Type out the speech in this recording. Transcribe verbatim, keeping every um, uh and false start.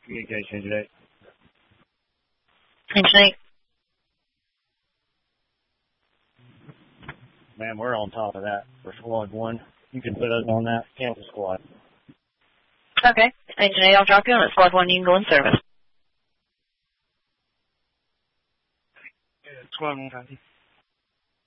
Communication today. Engine eight. Man, we're on top of that for squad one. You can put us on that cancel squad. Okay. Engine eight, I'll drop you on it. Squad one, you can go in service. Squad one, copy.